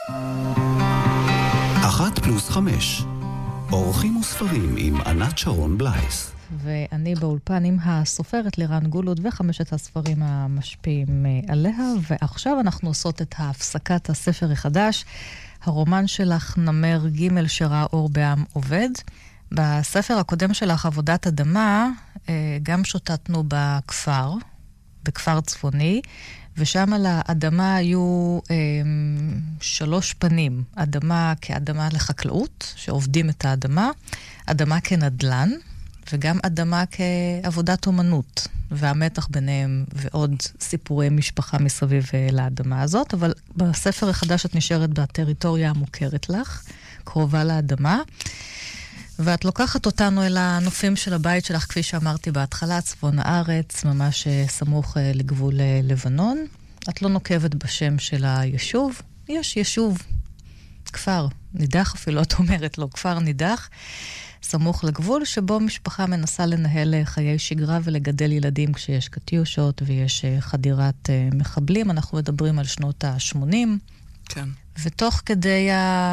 1+5 אורחים וספרים עם ענת שרון בלייס. ואני באולפן עם הסופרת לירן גולוד וחמשת הספרים המשפיעים עליה, ועכשיו אנחנו עושות את הפסקת הספר החדש, הרומן שלך נמר ג' שראה אור בעם עובד. בספר הקודם שלך, עבודת אדמה, גם שוטטנו בכפר צפוני, ושם על האדמה היו 3 פנים. אדמה כאדמה לחקלאות, שעובדים את האדמה, אדמה כנדלן, וגם אדמה כעבודת אומנות, והמתח ביניהם ועוד סיפורי משפחה מסביב לאדמה הזאת. אבל בספר החדש את נשארת בטריטוריה המוכרת לך, קרובה לאדמה, ואת לוקחת אותנו אל הנופים של הבית שלך, כפי שאמרתי בהתחלה, צפון הארץ, ממש סמוך לגבול לבנון. את לא נוקבת בשם של היישוב, יש יישוב, כפר נידח אפילו, את אומרת לו, כפר נידח, סמוך לגבול, שבו משפחה מנסה לנהל חיי שגרה ולגדל ילדים כשיש קטיושות ויש חדירת מחבלים. אנחנו מדברים על שנות ה-80. כן. ותוך כדי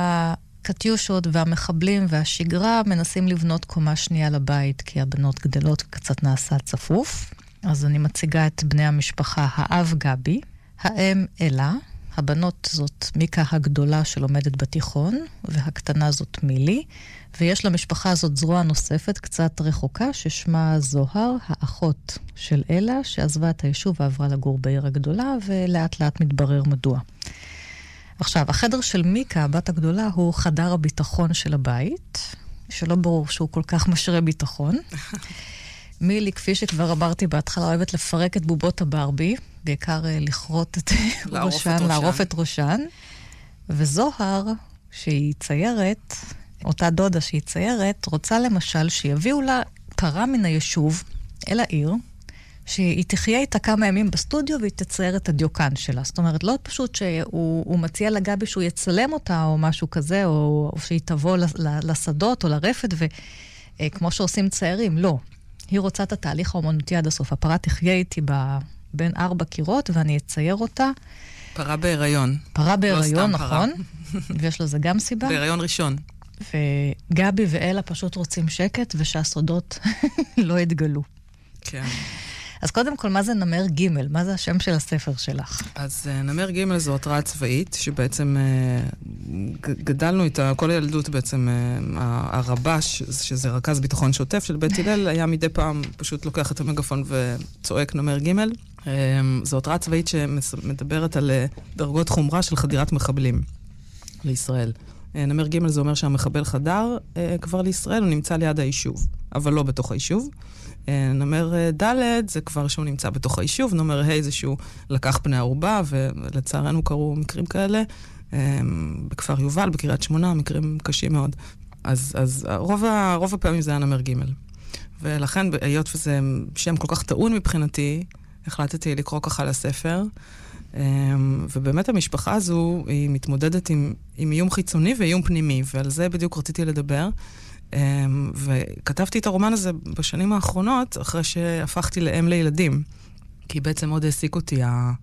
הקטיושות והמחבלים והשגרה מנסים לבנות קומה שנייה לבית, כי הבנות גדלות וקצת נעשה צפוף. אז אני מציגה את בני המשפחה, האב גבי, האם אלה, הבנות זאת מיקה הגדולה שלומדת בתיכון, והקטנה זאת מילי, ויש למשפחה הזאת זרוע נוספת קצת רחוקה, ששמה זוהר, האחות של אלה, שעזבה את היישוב ועברה לגור בעיר הגדולה, ולאט לאט מתברר מדוע. עכשיו, החדר של מיקה, הבת הגדולה, הוא חדר הביטחון של הבית, שלא ברור שהוא כל כך משרה ביטחון. מילי, כפי שכבר אמרתי בהתחלה, אוהבת לפרק את בובות הברבי, בעיקר לכרות את ראשן, לערוף את ראשן. וזוהר, שהיא ציירת, אותה דודה שהיא ציירת, רוצה למשל שיביאו לה פרה מן היישוב אל העיר, שהיא תחיה איתה כמה ימים בסטודיו והיא תצייר את הדיוקן שלה. זאת אומרת, לא פשוט שהוא מציע לגבי שהוא יצלם אותה או משהו כזה, או שהיא תבוא לשדות או לרפת, וכמו שעושים ציירים, לא. היא רוצה את התהליך האומנותי עד הסוף. הפרה תחיה איתי בין 4 קירות, ואני אצייר אותה. פרה בהיריון. פרה בהיריון, נכון. ויש לזה גם סיבה. בהיריון ראשון. וגבי ואלה פשוט רוצים שקט, ושהסודות לא יתגלו. כן. אז קודם כל, מה זה נמר ג'? מה זה השם של הספר שלך? אז נמר ג' זו התראה צבאית, שבעצם גדלנו איתה, כל הילדות בעצם, הרבש, שזה רכז ביטחון שוטף של בית הלל, היה מדי פעם פשוט לוקח את המגפון וצועק נמר ג'. זו התראה צבאית שמדברת על דרגות חומרה של חדירת מחבלים לישראל. נמר ג' זה אומר שהמחבל חדר כבר לישראל, הוא נמצא ליד היישוב, אבל לא בתוך היישוב. נמר ד' זה כבר שהוא נמצא בתוך היישוב, נמר ה' זה שהוא לקח בני ערובה, ולצערנו קרו מקרים כאלה, בכפר יובל, בקריית שמונה, מקרים קשים מאוד. אז רוב הפעמים זה היה נמר ג'. ולכן, היות וזה שם כל כך טעון מבחינתי, החלטתי לקרוא ככה לספר, ובאמת המשפחה הזו היא מתמודדת עם איום חיצוני ואיום פנימי, ועל זה בדיוק רציתי לדבר. וכתבתי את הרומן הזה בשנים האחרונות, אחרי שהפכתי לאם לילדים, כי בעצם עוד העסיק אותי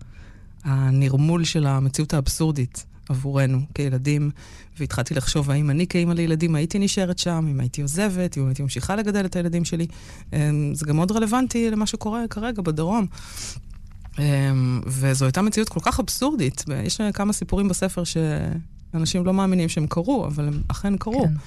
הנרמול של המציאות האבסורדית עבורנו כילדים, והתחלתי לחשוב האם אני כאמא לילדים הייתי נשארת שם, אם הייתי עוזבת, אם הייתי ממשיכה לגדל את הילדים שלי. זה גם מאוד רלוונטי למה שקורה כרגע בדרום. וזו הייתה מציאות כל כך אבסורדית. יש כמה סיפורים בספר שאנשים לא מאמינים שהם קרו, אבל הם אכן קרו. כן.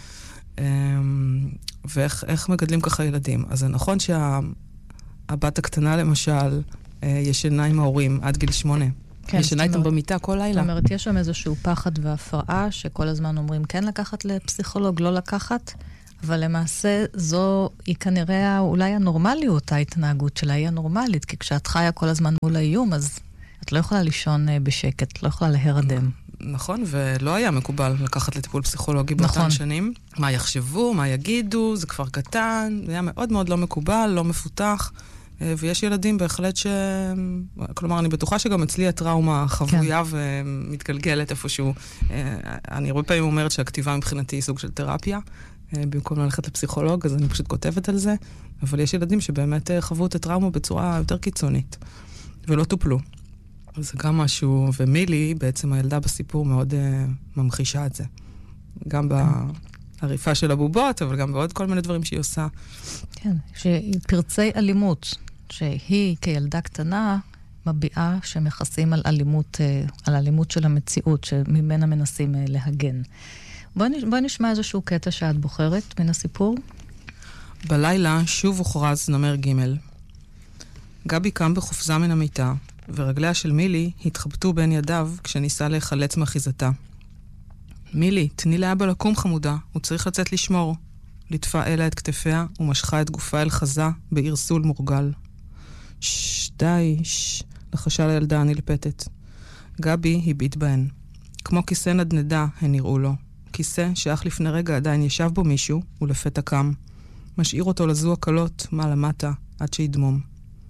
ואיך מגדלים ככה ילדים. אז זה נכון שהבת הקטנה למשל ישנה עם ההורים עד גיל 8. כן, ישנה איתם במיטה כל לילה. זאת אומרת, יש שם איזשהו פחד והפרעה שכל הזמן אומרים כן לקחת לפסיכולוג, לא לקחת, אבל למעשה זו היא כנראה אולי הנורמליות, ההתנהגות שלה היא הנורמלית, כי כשאת חיה כל הזמן מול האיום, אז את לא יכולה לישון בשקט, את לא יכולה להירדם. נכון, ולא היה מקובל לקחת לטיפול פסיכולוגי באותן שנים. מה יחשבו, מה יגידו, זה כבר קטן, זה היה מאוד מאוד לא מקובל, לא מפותח, ויש ילדים בהחלט כלומר, אני בטוחה שגם אצלי הטראומה חבויה ומתגלגלת איפשהו. אני הרבה פעמים אומרת שהכתיבה מבחינתי היא סוג של תרפיה, במקום ללכת לפסיכולוג, אז אני פשוט כותבת על זה, אבל יש ילדים שבאמת חוו את הטראומה בצורה יותר קיצונית, ולא טופלו. זה גם משהו, ומילי, בעצם הילדה בסיפור מאוד ממחישה את זה. גם בעריפה של הבובות, אבל גם בעוד כל מיני דברים שהיא עושה. כן, שהיא פרצי אלימות, שהיא כילדה קטנה מביעה שמכסים על אלימות של המציאות, שממנה מנסים להגן. בואי נשמע איזשהו קטע שאת בוחרת מן הסיפור. בלילה שוב הוכרז נמר ג'. גבי קם בחופזה מן המיטה, ורגליה של מילי התחבטו בין ידיו כשניסה להיחלץ מאחיזתה. מילי, תני לאבא לקום חמודה, הוא צריך לצאת לשמור. ליטפה אלה את כתפיה ומשכה את גופה אל חזה בערסול מורגל. די, לחשה לילדה הנלפתת. גבי הביט בהן. כמו כיסא נדנדה הן נראו לו. כיסא שאך לפני רגע עדיין ישב בו מישהו ולפתע קם. משאיר אותו לזו הקלות מעלה מטה עד שידמום.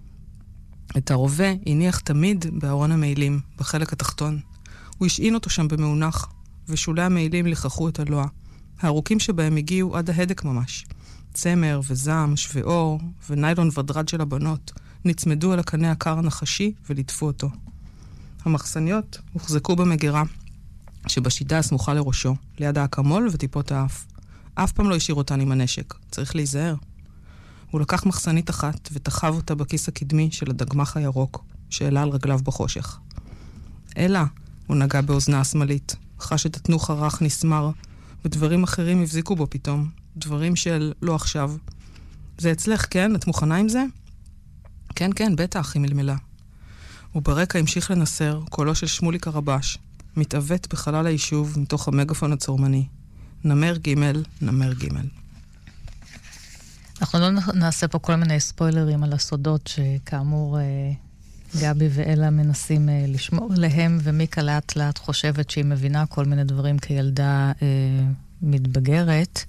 את הרובה הניח תמיד בארון המעילים, בחלק התחתון. הוא השעין אותו שם במאונח, ושולי המעילים לכחו את הלוע. הארוכים שבהם הגיעו עד ההדק ממש. צמר וזעם, שוויאור וניילון ודרד של הבנות נצמדו אל הקנה הקר הנחשי ולטפו אותו. המחסניות הוחזקו במגירה, שבשידה הסמוכה לראשו, ליד האקמול וטיפות האף. אף פעם לא השאיר אותן עם הנשק. צריך להיזהר. הוא לקח מחסנית אחת ותחב אותה בכיס הקדמי של הדגמח הירוק, שעלה על רגליו בחושך. אלה, הוא נגע באוזנה השמאלית, חש את התנוך הרך נסמר, ודברים אחרים הבזיקו בו פתאום. דברים של לא עכשיו. זה אצלך, כן? את מוכנה עם זה? כן, כן, בטח, היא מלמלה. וברקע המשיך לנסר קולו של שמוליק הרבש, מתעוות בחלל היישוב מתוך המגפון הצורמני. נמר ג', נמר ג'. אנחנו לא נעשה פה כל מיני ספוילרים על הסודות שכאמור גבי ואלה מנסים לשמור עליהם, ומיקה לאט לאט חושבת שהיא מבינה כל מיני דברים כילדה מתבגרת.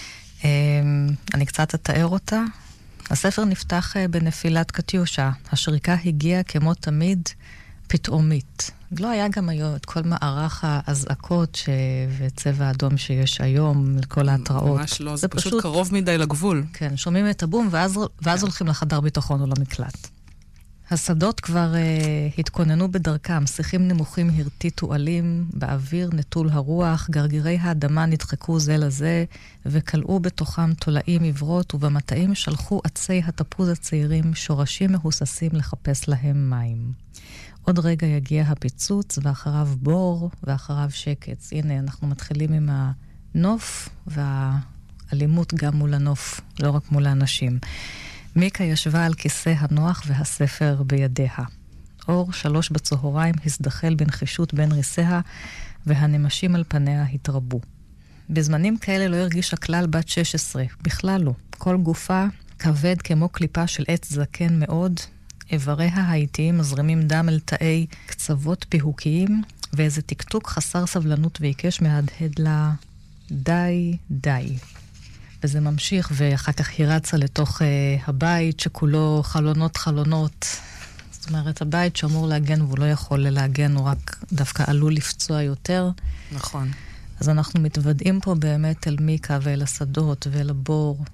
אני קצת אתאר אותה. הספר נפתח בנפילת קטיושה. השריקה הגיעה כמו תמיד פתאומית. לא היה גם היום את כל מערך האזעקות וצבע האדום שיש היום, לכל ההתראות. ממש לא, זה פשוט קרוב מדי לגבול. כן, שומעים את הבום ואז הולכים לחדר ביטחון או למקלט. השדות כבר התכוננו בדרכם, שיחים נמוכים הרטיטו עלים, באוויר נטול הרוח, גרגירי האדמה נדחקו זה לזה, וקלעו בתוכם תולעים עברות, ובמטעים שלחו עצי התפוז הצעירים, שורשים מהוססים לחפש להם מים. עוד רגע יגיע הפיצוץ, ואחריו בור, ואחריו שקץ. הנה, אנחנו מתחילים עם הנוף, והאלימות גם מול הנוף, לא רק מול האנשים. מיקה ישבה על כיסא הנוח והספר בידיה. אור 3 בצהריים הזדחל בנחישות בין ריסיה, והנמשים על פניה התרבו. בזמנים כאלה לא הרגישה כלל בת 16, בכלל לא. כל גופה כבד כמו קליפה של עץ זקן מאוד, איבריה האיטיים מזרימים דם אל תאי קצוות פיהוקיים, ואיזה טקטוק חסר סבלנות ועיקש מהדהד לה, די, די. וזה ממשיך, ואחר כך היא רצה לתוך הבית שכולו חלונות. זאת אומרת, הבית שאמור להגן, והוא לא יכול להגן, הוא רק דווקא עלול לפצוע יותר. נכון. אז אנחנו מתוודעים פה באמת אל מיקה ואל השדות ואל הבור,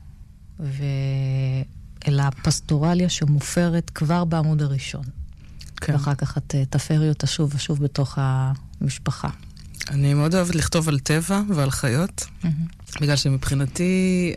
ואל הפסטורליה שמופרת כבר בעמוד הראשון. כן. ואחר כך את תפרי אותה שוב ושוב בתוך המשפחה. אני מאוד אוהבת לכתוב על טבע ועל חיות, בגלל שמבחינתי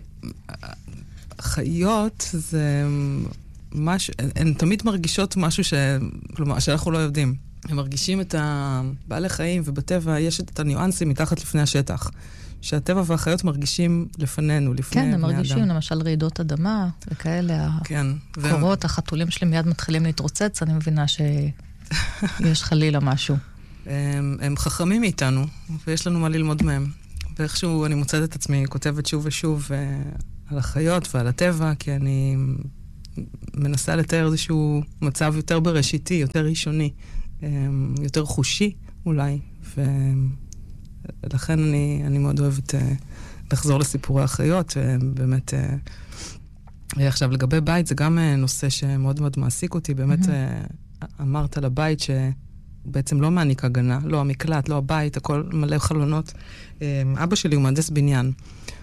חיות זה משהו, הן תמיד מרגישות משהו כלומר, שאנחנו לא יודעים. הם מרגישים את בעלי חיים, ובטבע יש את הניואנסים מתחת לפני השטח, שהטבע והחיות מרגישים לפנינו, לפני בני אדם. כן, הם מרגישים, למשל רעידות אדמה וכאלה. כן. הקורות, החתולים שלי מיד מתחילים להתרוצץ, אני מבינה שיש חלילה משהו. הם חכמים מאיתנו, ויש לנו מה ללמוד מהם. ואיכשהו אני מוצאת את עצמי, כותבת שוב ושוב על החיות ועל הטבע, כי אני מנסה לתאר איזשהו מצב יותר בראשיתי, יותר ראשוני, יותר חושי אולי, ולכן אני מאוד אוהבת לחזור לסיפורי החיות, ובאמת, עכשיו לגבי בית, זה גם נושא שמאוד מאוד מעסיק אותי, באמת אמרת על הבית בעצם לא מעניק הגנה, לא המקלט, לא הבית, הכל מלא חלונות. אבא שלי הוא מהנדס בניין,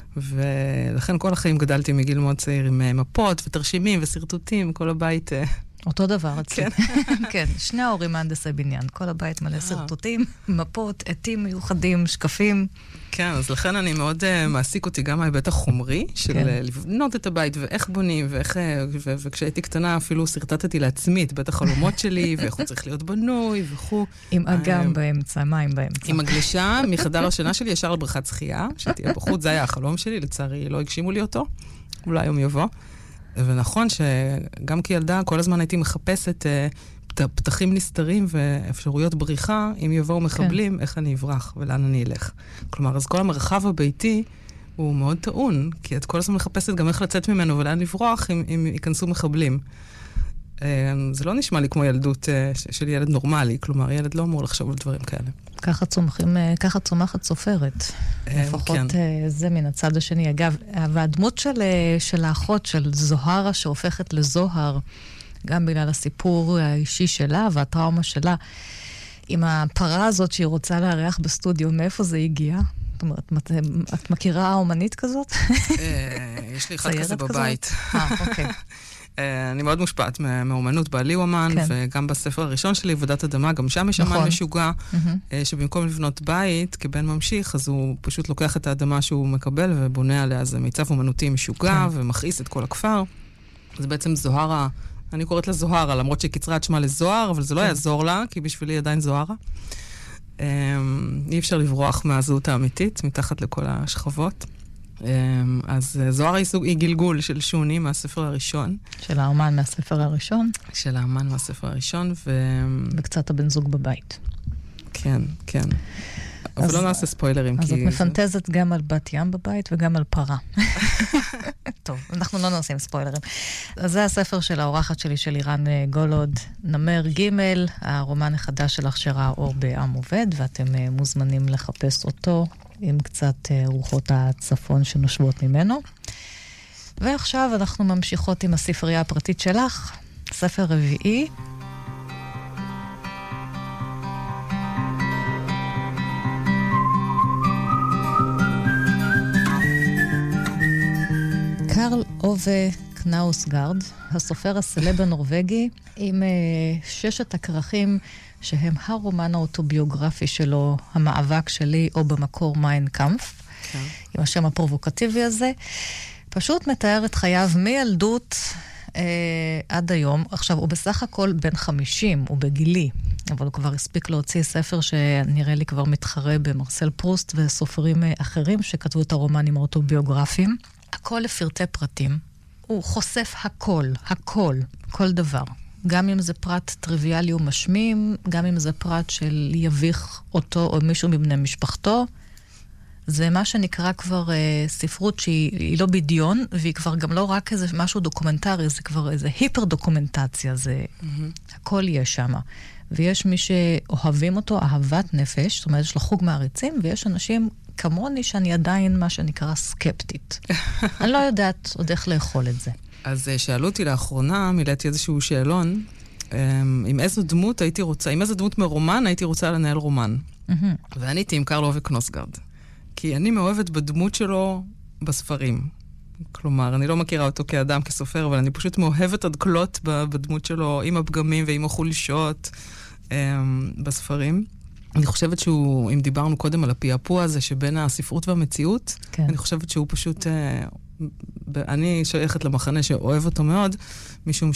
ולכן כל החיים גדלתי מגיל מאוד צעיר עם מפות ותרשימים וסרטוטים, כל הבית אותו דבר אצלי. כן. כן, שני ההורים מהנדסי בניין. כל הבית מלא סרטוטים, מפות, עטים מיוחדים, שקפים. כן, אז לכן אני מאוד מעסיק אותי גם ההיבט החומרי, של לבנות את הבית ואיך בונים, וכשהייתי קטנה אפילו סרטטתי לעצמי את בית החלומות שלי, ואיך הוא צריך להיות בנוי וכו'. עם אגם באמצע, מים באמצע. עם הגלישה מחדר השינה שלי ישר לבריכת שחייה, שתהיה בחוץ, זה היה החלום שלי, לצערי לא הגשימו לי אותו, אולי יום יבוא. ונכון שגם כילדה כל הזמן הייתי מחפשת פתחים נסתרים ואפשרויות בריחה, אם יבואו מחבלים, איך אני אברח ולאן אני אלך. כלומר, אז כל המרחב הביתי הוא מאוד טעון, כי את כל הזמן מחפשת גם איך לצאת ממנו ולאן לברוח אם ייכנסו מחבלים. זה לא נשמע לי כמו ילדות של ילד נורמלי, כלומר, ילד לא אמור לחשוב על דברים כאלה. ככה צומחת סופרת. לפחות זה מן הצד השני. אגב, והדמות של האחות, של זוהרה, שהופכת לזוהר, גם בגלל הסיפור האישי שלה והטראומה שלה, עם הפרה הזאת שהיא רוצה לארח בסטודיו, מאיפה זה הגיע? זאת אומרת, את מכירה אומנית כזאת? יש לי אחד כזה בבית. אוקיי. אני מאוד מושפעת מאומנות, בעלי הוא אמן, וגם בספר הראשון שלי, עבודת אדמה, גם שם יש אמן משוגע, שבמקום לבנות בית כבן ממשיך, אז הוא פשוט לוקח את האדמה שהוא מקבל ובונה עליה, זה מיצב אומנותי משוגע, ומכעיס את כל הכפר. זה בעצם זוהרה, אני קוראת לה זוהרה, למרות שהיא קיצרה את שמה לזוהר, אבל זה לא יעזור לה, כי בשבילי עדיין זוהרה. אי אפשר לברוח מהזהות האמיתית, מתחת לכל השכבות. אז זוהר היא גלגול של שוני מהספר הראשון. של האמן מהספר הראשון. של האמן מהספר הראשון, וקצת הבן זוג בבית. כן, כן. אבל לא נעשה ספוילרים. אז את מפנטזת גם על בת ים בבית וגם על פרה. טוב, אנחנו לא נעשים ספוילרים. אז זה הספר של האורחת שלי, של אירן גולוד, נמר ג', הרומן החדש שלך שראה אור בעם עובד, ואתם מוזמנים לחפש אותו עם קצת רוחות הצפון שנושבות ממנו. ועכשיו אנחנו ממשיכות עם הספרייה הפרטית שלך, ספר רביעי, קרל אובה קנאוסגרד, הסופר הסלב הנורווגי, עם 6 הכרכים שהם הרומן האוטוביוגרפי שלו, המאבק שלי, או במקור מיין קאמפף, עם השם הפרובוקטיבי הזה. פשוט מתאר את חייו מילדות עד היום. עכשיו, הוא בסך הכל בן 50, הוא בגילי, אבל הוא כבר הספיק להוציא ספר שנראה לי כבר מתחרה במרסל פרוסט וסופרים אחרים שכתבו את הרומנים האוטוביוגרפיים. הכל לפרטי פרטים. הוא חושף הכל, כל דבר. גם אם זה פרט טריוויאלי ומשמים, גם אם זה פרט של יביך אותו או מישהו מבני משפחתו. זה מה שנקרא כבר ספרות שהיא לא בדיון, והיא כבר גם לא רק איזה משהו דוקומנטרי, זה כבר איזה היפר דוקומנטציה, זה הכל יש שם. ויש מי שאוהבים אותו, אהבת נפש, זאת אומרת, יש לו חוג מעריצים, ויש אנשים כמוני שאני עדיין מה שנקרא סקפטית. אני לא יודעת עוד איך לאכול את זה. אז שאלו אותי לאחרונה, מילאתי איזשהו שאלון, עם איזו דמות הייתי רוצה, עם איזו דמות מרומן הייתי רוצה לנהל רומן. ועניתי עם קרל אובה קנאוסגרד. כי אני מאוהבת בדמות שלו בספרים. כלומר, אני לא מכירה אותו כאדם, כסופר, אבל אני פשוט מאוהבת עד כלות בדמות שלו, עם הפגמים ועם החולשות בספרים. אני חושבת שהוא, אם דיברנו קודם על הפיאפוע הזה שבין הספרות והמציאות, כן. אני חושבת שהוא פשוט, אני שייכת למחנה שאוהב אותו מאוד, משום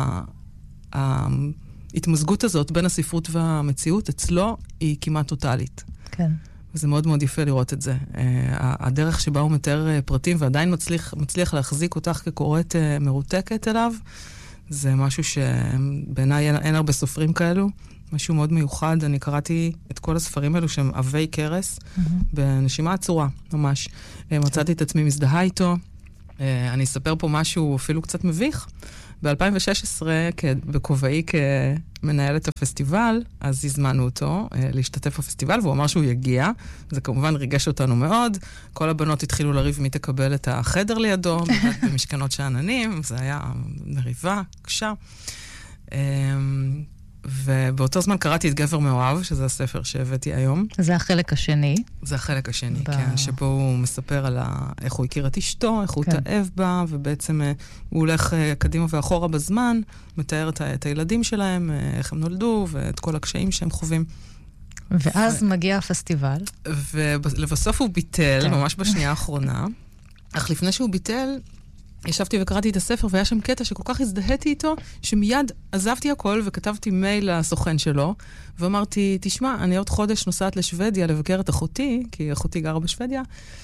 שההתמזגות הזאת בין הספרות והמציאות אצלו היא כמעט טוטלית. כן. וזה מאוד מאוד יפה לראות את זה. הדרך שבה הוא מתאר פרטים ועדיין מצליח להחזיק אותך כקוראת מרותקת אליו, זה משהו שבעיניי אין הרבה סופרים כאלו. משהו מאוד מיוחד. אני קראתי את כל הספרים האלו שהם עבי קרס, בנשימה עצורה, ממש. מצאתי את עצמי מזדהה איתו. אני אספר פה משהו אפילו קצת מביך. ב-2016, בכובעי כמנהלת הפסטיבל, אז הזמנו אותו להשתתף בפסטיבל, והוא אמר שהוא יגיע. זה כמובן ריגש אותנו מאוד. כל הבנות התחילו לריב מי תקבל את החדר לידו, במשכנות שעננים. זה היה מריבה קשה. ובאותו זמן קראתי את גבר מאוהב, שזה הספר שהבאתי היום. זה החלק השני. זה החלק השני, כן, שבו הוא מספר על איך הוא הכיר את אשתו, איך הוא התאהב בה, ובעצם הוא הולך קדימה ואחורה בזמן, מתאר את הילדים שלהם, איך הם נולדו, ואת כל הקשיים שהם חווים. ואז מגיע הפסטיבל. ולבסוף הוא ביטל, ממש בשנייה האחרונה. אך לפני שהוא ביטל, ישבתי וקראתי את הספר, והיה שם קטע שכל כך הזדהיתי איתו, שמיד עזבתי הכל וכתבתי מייל לסוכן שלו, ואמרתי, תשמע, אני עוד חודש נוסעת לשוודיה לבקר את אחותי, כי אחותי גרה בשוודיה,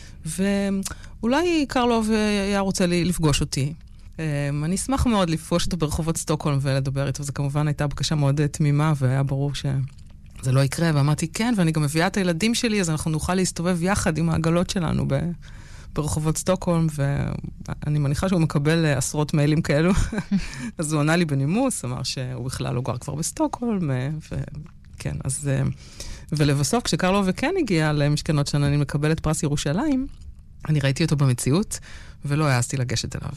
ואולי קרלוב היה רוצה לפגוש אותי. אני אשמח מאוד לפגוש אותו ברחובות סטוקהולם ולדבר איתו, זו כמובן הייתה בקשה מאוד תמימה, והיה ברור שזה לא יקרה, ואמרתי, כן, ואני גם מביאה את הילדים שלי, אז אנחנו נוכל להסתובב יחד עם העגלות שלנו ברחובות סטוקהולם, ואני מניחה שהוא מקבל עשרות מיילים כאלו. אז הוא עונה לי בנימוס, אמר שהוא בכלל לא גר כבר בסטוקהולם, וכן, אז... ולבסוף, כשקרלו וכן הגיע למשכנות שאני מקבלת פרס ירושלים, אני ראיתי אותו במציאות, ולא העזתי לגשת אליו.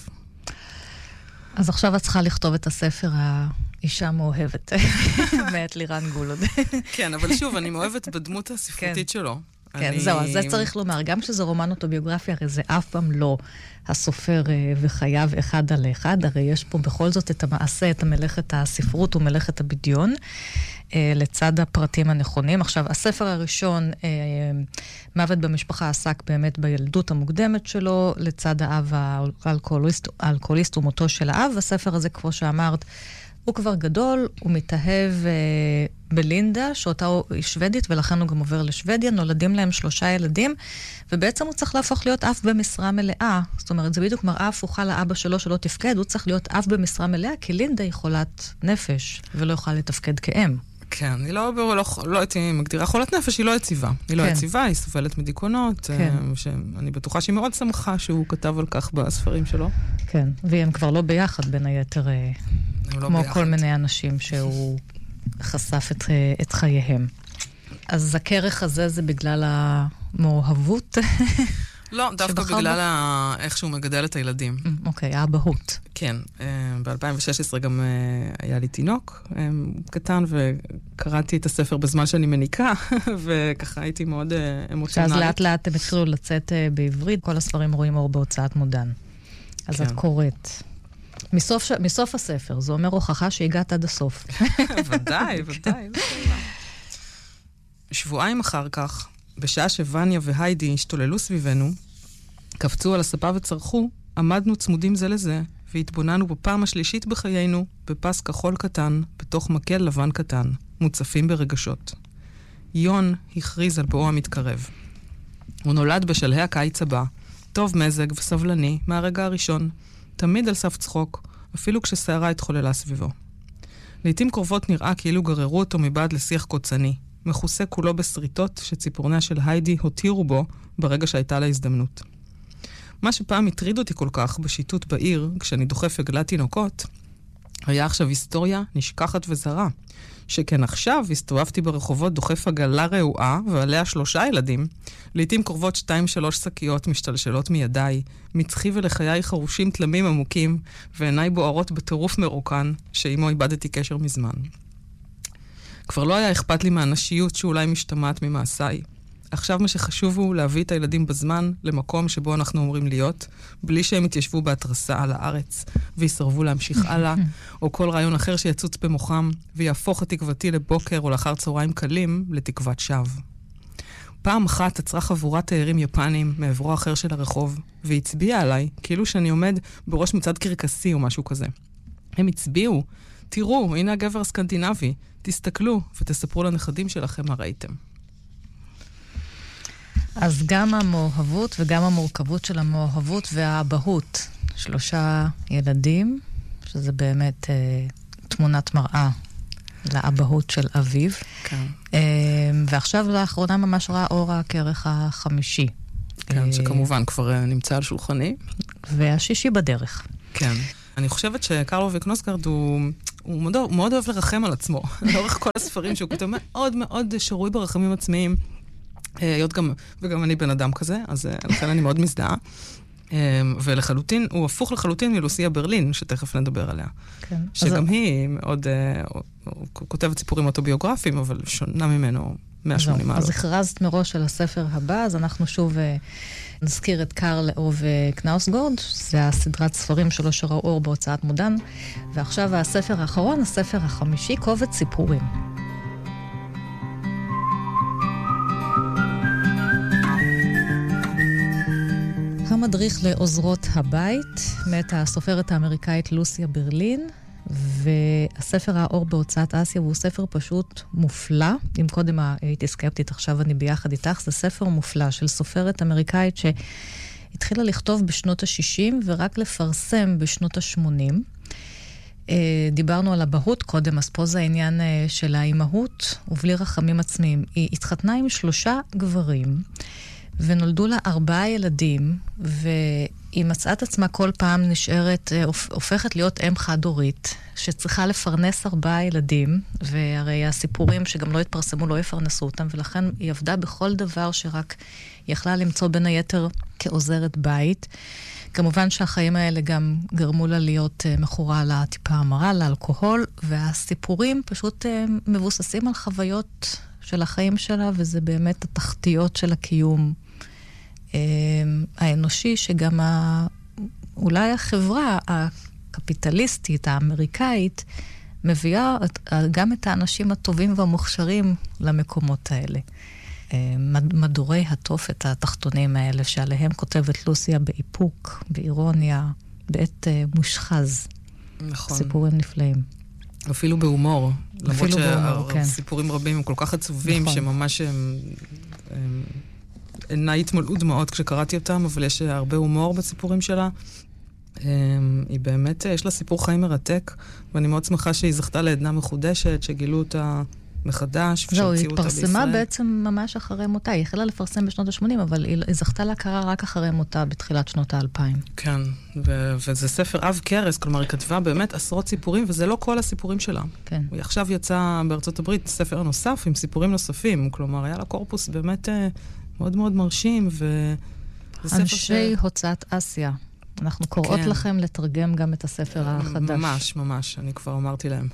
אז עכשיו את צריכה לכתוב את הספר האישה מאוהבת, מאת לירן גולוד. כן, אבל שוב, אני מאוהבת בדמות הספרותית שלו. כן, זהו, אז זה צריך לומר. גם שזה רומן אוטוביוגרפיה, הרי זה אף פעם לא הסופר וחייו אחד על אחד, הרי יש פה בכל זאת את המעשה, את המלאכת הספרות ומלאכת הבדיון, לצד הפרטים הנכונים. עכשיו, הספר הראשון, מוות במשפחה, עסק באמת בילדות המוקדמת שלו, לצד האב האלכוהוליסט ומותו של האב. הספר הזה, כמו שאמרת, הוא כבר גדול, הוא מתאהב בלינדה, שאותה היא שוודית, ולכן הוא גם עובר לשוודיה, נולדים להם 3 ילדים, ובעצם הוא צריך להפוך להיות אב במשרה מלאה. זאת אומרת, זה בדיוק מראה הפוכה לאבא שלו שלא תפקד, הוא צריך להיות אב במשרה מלאה, כי לינדה היא חולת נפש, ולא יוכל לתפקד כאם. כן, היא לא הייתי מגדירה חולת נפש, היא לא יציבה. היא לא יציבה, היא סובלת מדיכאונות, שאני בטוחה שהיא מאוד שמחה שהוא כתב על כך בספרים שלו. כן, והם כבר לא ביחד בין היתר, כמו כל מיני אנשים שהוא חשף את חייהם. אז הכרך הזה זה בגלל המאוהבות? לא, דווקא בגלל איך שהוא מגדל את הילדים. אוקיי, האבהות. כן, ב-2016 גם היה לי תינוק קטן, וקראתי את הספר בזמן שאני מניקה, וככה הייתי מאוד אמוציונלית. שאז לאט לאט הם התחילו לצאת בעברית, כל הספרים רואים אור בהוצאת מודן. אז את קוראת. מסוף הספר, זה אומר הוכחה שהגעת עד הסוף. ודאי. שבועיים אחר כך, בשעה שווניה והיידי השתוללו סביבנו, קפצו על הספה וצרחו, עמדנו צמודים זה לזה, והתבוננו בפעם השלישית בחיינו, בפס כחול קטן, בתוך מקל לבן קטן, מוצפים ברגשות. יון הכריז על בואו המתקרב. הוא נולד בשלהי הקיץ הבא, טוב מזג וסבלני מהרגע הראשון, תמיד על סף צחוק, אפילו כששערה התחוללה סביבו. לעתים קרובות נראה כאילו גררו אותו מבעד לשיח קוצני, מכוסה כולו בסריטות שציפורניה של היידי הותירו בו ברגע שהייתה לה הזדמנות. מה שפעם הטריד אותי כל כך בשיטוט בעיר, כשאני דוחף עגלת תינוקות, היה עכשיו היסטוריה נשכחת וזרה, שכן עכשיו הסתובבתי ברחובות דוחף עגלה רעועה ועליה 3 ילדים, לעתים קרובות 2-3 שקיות משתלשלות מידיי, מצחי ולחיי חרושים תלמים עמוקים, ועיניי בוערות בטירוף מרוקן, שעימו איבדתי קשר מזמן. כבר לא היה אכפת לי מהנשיות שאולי משתמעת ממעשיי. עכשיו מה שחשוב הוא להביא את הילדים בזמן למקום שבו אנחנו אומרים להיות, בלי שהם יתיישבו בהתרסה על הארץ, ויסרבו להמשיך הלאה, או כל רעיון אחר שיצוץ במוחם, ויהפוך את תקוותי לבוקר או לאחר צהריים קלים לתקוות שווא. פעם אחת עצרה חבורת תיירים יפנים מעברו אחר של הרחוב, והצביעה עליי, כאילו שאני עומד בראש מצד קרקסי או משהו כזה. הם הצביעו, תראו, הנה הגבר הסקנדינבי, תסתכלו ותספרו לנכדים שלכם מה ראיתם. אז גם המאוהבות וגם המורכבות של המאוהבות והאבהות. 3 ילדים, שזה באמת תמונת מראה לאבהות של אביו. כן. ועכשיו לאחרונה ממש ראה אור הכרך החמישי. כן, שכמובן כבר נמצא על שולחני. והשישי בדרך. כן. אני חושבת שקרלו וקנוסגרד הוא מאוד אוהב לרחם על עצמו. לאורך כל הספרים שהוא כתוב מאוד מאוד שרוי ברחמים עצמיים. וגם אני בן אדם כזה, אז לכן אני מאוד מזדהה. ולחלוטין, הוא הפוך לחלוטין מלוסיה ברלין, שתכף נדבר עליה. כן. שגם היא מאוד, כותבת סיפורים אוטוביוגרפיים, אבל שונה ממנו 180 מעלות. אז הכרזת מראש של הספר הבא, אז אנחנו שוב נזכיר את קארל אוב קנאוסגורד, זה הסדרת ספרים שלו שראו אור בהוצאת מודן, ועכשיו הספר האחרון, הספר החמישי, קובץ סיפורים. המדריך לעוזרות הבית, מאת הסופרת האמריקאית לוסיה ברלין, והספר האור בהוצאת אסיה, והוא ספר פשוט מופלא. אם קודם הייתי סקפטית, עכשיו אני ביחד איתך, זה ספר מופלא של סופרת אמריקאית שהתחילה לכתוב בשנות ה-60 ורק לפרסם בשנות ה-80. דיברנו על הבהות קודם, אז פה זה העניין של האימהות, ובלי רחמים עצמיים. היא התחתנה עם 3 גברים, ונולדו לה 4 ילדים, והיא מצאה את עצמה כל פעם נשארת, הופכת להיות אם חד-הורית, שצריכה לפרנס 4 ילדים, והרי הסיפורים שגם לא התפרסמו לא יפרנסו אותם, ולכן היא עבדה בכל דבר שרק יכלה למצוא בין היתר כעוזרת בית. כמובן שהחיים האלה גם גרמו לה להיות מכורה לטיפה המרה, לאלכוהול, והסיפורים פשוט מבוססים על חוויות של החיים שלה, וזה באמת התחתיות של הקיום האנושי, שגם אולי החברה הקפיטליסטית, האמריקאית, מביאה גם את האנשים הטובים והמוכשרים למקומות האלה. מדורי התופת התחתונים האלה, שעליהם כותבת לוסיה באיפוק, באירוניה, בעת מושחז. נכון. סיפורים נפלאים. אפילו בהומור. למרות כן. שסיפורים רבים הם כל כך עצובים, נכון. שממש עיניי התמלאו דמעות כשקראתי אותם, אבל יש הרבה הומור בסיפורים שלה. היא באמת, יש לה סיפור חיים מרתק, ואני מאוד שמחה שהיא זכתה לעדנה מחודשת, שגילו אותה מחדש, זהו, היא התפרסמה בעצם ממש אחרי מותה. היא החלה לפרסם בשנות ה-80, אבל היא זכתה להכרה רק אחרי מותה בתחילת שנות ה-2000. כן, וזה ספר אב קרס, כלומר, היא כתבה באמת עשרות סיפורים, וזה לא כל הסיפורים שלה. כן. היא עכשיו יצא בארצות הברית ספר נוסף עם סיפורים נוספים, כלומר, היה לה קורפוס באמת מאוד מאוד מרשים, אנשי הוצאת אסיה. אנחנו קוראות לכם לתרגם גם את הספר החדש. ממש, ממש, אני כבר אמרתי להם.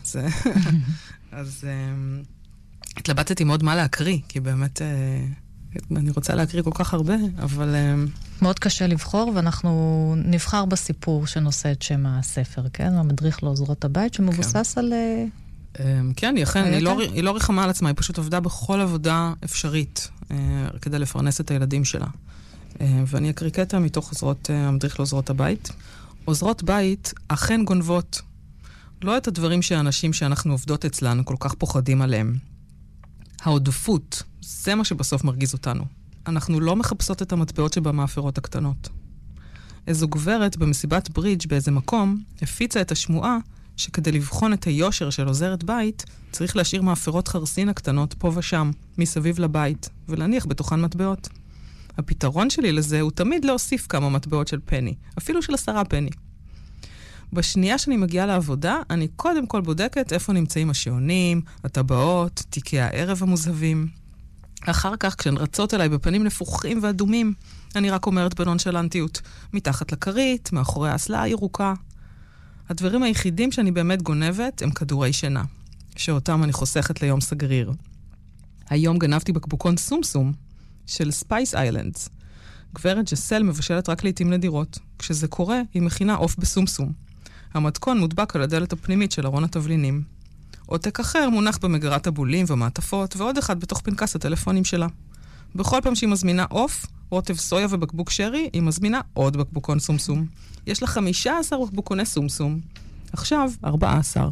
אז התלבטתי מאוד מה להקריא, כי באמת אני רוצה להקריא כל כך הרבה, אבל מאוד קשה לבחור, ואנחנו נבחר בסיפור שנושא את שם הספר, כן? המדריך לעוזרות הבית, שמבוסס על... כן, היא לא רחמה על עצמה, היא פשוט עבדה בכל עבודה אפשרית, כדי לפרנס את הילדים שלה. ואני אקריא קטע מתוך המדריך לעוזרות הבית. עוזרות בית אכן גונבות, לא את הדברים שהאנשים שאנחנו עובדות אצלנו כל כך פוחדים עליהם. העודפות, זה מה שבסוף מרגיז אותנו. אנחנו לא מחפשות את המטבעות שבמאפרות הקטנות. איזו גברת במסיבת ברידג' באיזה מקום הפיצה את השמועה שכדי לבחון את היושר של עוזרת בית, צריך להשאיר מאפרות חרסין הקטנות פה ושם, מסביב לבית, ולהניח בתוכן מטבעות. הפתרון שלי לזה הוא תמיד להוסיף כמה מטבעות של פני, אפילו של 10 פני. בשנייה שאני מגיעה לעבודה, אני קודם כל בודקת איפה נמצאים השעונים, הטבעות, תיקי הערב המוזהבים. אחר כך, כשהן רצות אליי בפנים נפוחים ואדומים, אני רק אומרת בנונשלנטיות, מתחת לכרית, מאחורי האסלה הירוקה. הדברים היחידים שאני באמת גונבת הם כדורי שינה, שאותם אני חוסכת ליום סגריר. היום גנבתי בקבוקון סומסום של ספייס איילנדס. גברת ג'סל מבשלת רק לעתים נדירות. כשזה קורה, היא מכינה עוף בסומסום. המתכון מודבק על הדלת הפנימית של ארון התבלינים. עותק אחר מונח במגרת הבולים ומעטפות, ועוד אחד בתוך פנקס הטלפונים שלה. בכל פעם שהיא מזמינה עוף, רוטב סויה ובקבוק שרי, היא מזמינה עוד בקבוקון סומסום. יש לה 15 בקבוקוני סומסום. עכשיו, 14.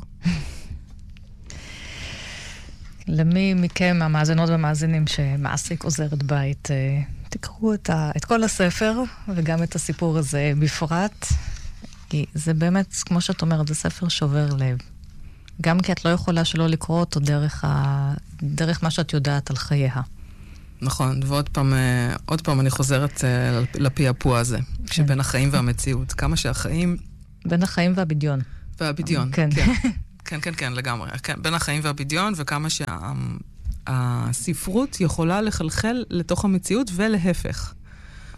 למי מכם, המאזינות והמאזינים שמעסיק עוזרת בית, תקראו את כל הספר, וגם את הסיפור הזה בפרט, כי זה באמת, כמו שאת אומרת, זה ספר שובר לב. גם כי את לא יכולה שלא לקרוא אותו דרך מה שאת יודעת על חייה. נכון, ועוד פעם אני חוזרת לפעפוע הזה, שבין החיים והמציאות. כמה שהחיים... בין החיים והבדיון. והבדיון, כן. כן, לגמרי. כן, בין החיים והבדיון, וכמה שהספרות יכולה לחלחל לתוך המציאות ולהפך.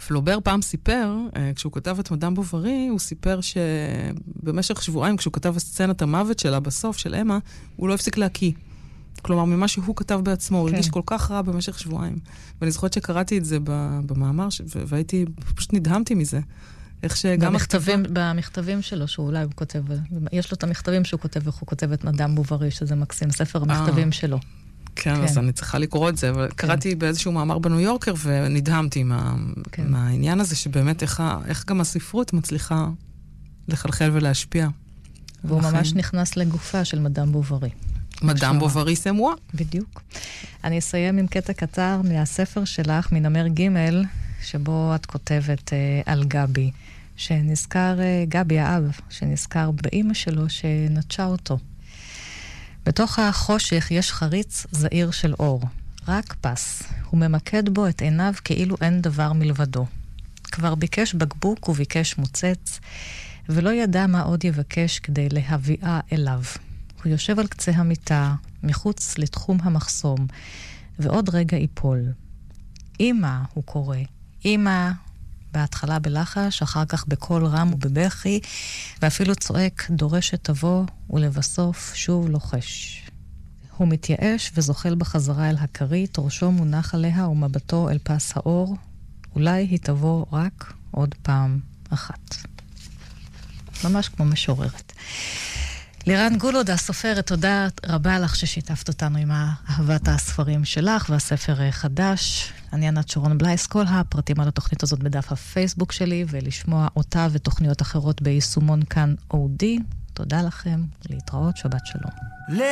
פלובר פעם סיפר, כשהוא כתב את מדאם בוברי, הוא סיפר שבמשך שבועיים, כשהוא כתב את סצנת המוות שלה בסוף, של אמה, הוא לא הפסיק להקיא. כלומר, ממה שהוא כתב בעצמו, הוא הרגיש כל כך רע במשך שבועיים. ואני זוכרת שקראתי את זה במאמר, והייתי, פשוט נדהמתי מזה. איך שגם במכתבים שלו, שאולי הוא כותב, יש לו את המכתבים שהוא כותב, איך הוא כותב את מדאם בוברי, שזה מקסים, ספר המכתבים שלו. כן, אז אני צריכה לקרוא את זה, אבל קראתי באיזשהו מאמר בניו יורקר, ונדהמתי מהעניין הזה, שבאמת איך גם הספרות מצליחה לחלחל ולהשפיע. והוא ממש נכנס לגופה של מדאם בוברי. מדאם בוברי סמואה. בדיוק. אני אסיים עם קטע קצר מהספר שלך, מנמר ג', שבו את כותבת על גבי, שנזכר, גבי האב, שנזכר באמא שלו שנטשה אותו. בתוך החושך יש חריץ זעיר של אור, רק פס. הוא ממקד בו את עיניו כאילו אין דבר מלבדו. כבר ביקש בקבוק וביקש מוצץ, ולא ידע מה עוד יבקש כדי להביאה אליו. הוא יושב על קצה המיטה, מחוץ לתחום המחסום, ועוד רגע ייפול. אמא, הוא קורא. אמא, בהתחלה בלחש, אחר כך בקול רם ובבכי, ואפילו צועק, דורש שתבוא, ולבסוף שוב לוחש. הוא מתייאש וזוחל בחזרה אל הכרית, ראשו מונח עליה ומבטו אל פס האור. אולי היא תבוא רק עוד פעם אחת. ממש כמו משוררת. לירן גולוד, הסופרת, תודה רבה לך ששיתפת אותנו עם אהבת הספרים שלך והספר חדש. אני ענת שרון בלייס, כל הפרטים על התוכנית הזאת בדף הפייסבוק שלי, ולשמוע אותה ותוכניות אחרות ביישומון כאן אודי. תודה לכם, להתראות, שבת שלום.